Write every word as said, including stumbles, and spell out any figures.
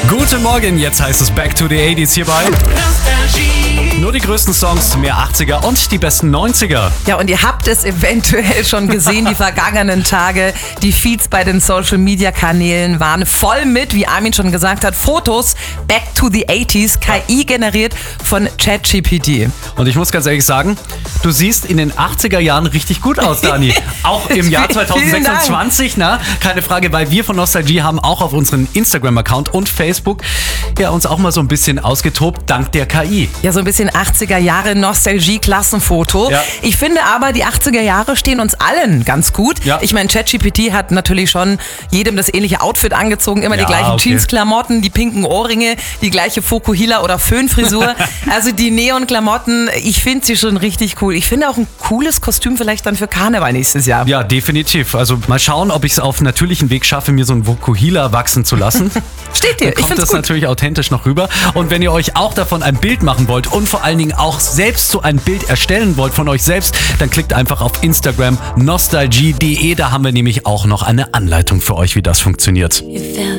Guten Morgen, jetzt heißt es Back to the achtziger hierbei. Nur die größten Songs, mehr achtziger und die besten neunziger. Ja, und ihr habt es eventuell schon gesehen, die vergangenen Tage. Die Feeds bei den Social-Media-Kanälen waren voll mit, wie Armin schon gesagt hat, Fotos Back to the achtziger, K I generiert von ChatGPT. Und ich muss ganz ehrlich sagen, du siehst in den achtziger Jahren richtig gut aus, Dani. Auch im Jahr zwanzig sechsundzwanzig, na, keine Frage, weil wir von Nostalgie haben auch auf unseren Instagram-Account und Facebook ja uns auch mal so ein bisschen ausgetobt, dank der K I. Ja, so ein bisschen achtziger Jahre Nostalgie-Klassenfoto. Ja. Ich finde aber, die achtziger Jahre stehen uns allen ganz gut. Ja. Ich meine, ChatGPT hat natürlich schon jedem das ähnliche Outfit angezogen, immer Ja, die gleichen okay. Jeans-Klamotten, die pinken Ohrringe, die gleiche Fokuhila oder Föhnfrisur. Also die Neon-Klamotten, ich finde sie schon richtig cool. Ich finde auch ein cooles Kostüm vielleicht dann für Karneval nächstes Jahr. Ja, definitiv. Also mal schauen, ob ich es auf natürlichen Weg schaffe, mir so ein Vokuhila wachsen zu lassen. Steht dir, Dann ich kommt finde es das gut. natürlich authentisch noch rüber. Und wenn ihr euch auch davon ein Bild machen wollt und vor allen Dingen auch selbst so ein Bild erstellen wollt von euch selbst, dann klickt einfach auf Instagram nostalgie punkt de. Da haben wir nämlich auch noch eine Anleitung für euch, wie das funktioniert.